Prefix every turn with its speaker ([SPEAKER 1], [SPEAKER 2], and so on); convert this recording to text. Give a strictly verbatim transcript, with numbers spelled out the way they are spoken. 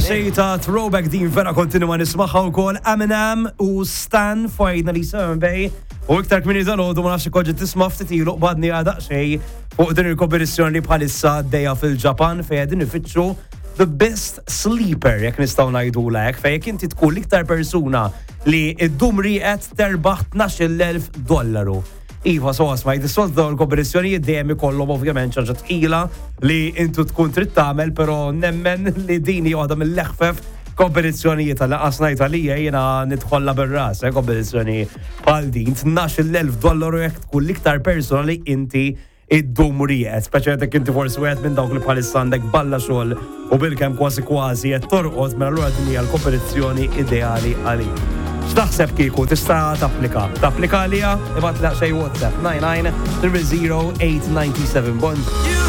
[SPEAKER 1] daqsxejn ta' throwback din vera kontinua nismaħħa wkoll Eminem u Stan Finally Survey. U iktar kmini dal-għodu ma nafx ikoġi tisma' ftit ilu qbadni għal daqsxejn fuq din il-kompetizzjoni li bħalissa għaddejja fil-Ġapan fejn qegħdin ifittxu the best sleeper, jekk nistgħu ngħidulek, fejn jekk inti tkun l-iktar persuna li ddum rieqed terbaħ tnax-il elf dollaru. Iva, so għasma, jidissolz dawn il-kompetizzjonijiet dejjem ikollhom ovvjament ċaġa tqila li intu tkun trid tagħmel, però nemmen li dini waħda mill-leħfef kompetizzjonijiet għal qasnajt għalija jiena nidħolla bir-ras, kompetizzjoni bħal din tnax-il elf dollaru jekk tkun l-iktar persuna li inti id-dum rieqed, speċjalment jekk inti forsi wieħed minn dawk li bħalissa għandek balla xogħol u bilkemm kważi kważi qed torqod mela allura din hija l-kompetizzjoni ideali għalik. X'taħseb kieku tista' tapplika? Tapplika għalija? Ibgħat laq xejn WhatsApp nine nine zero zero eight nine seven bond.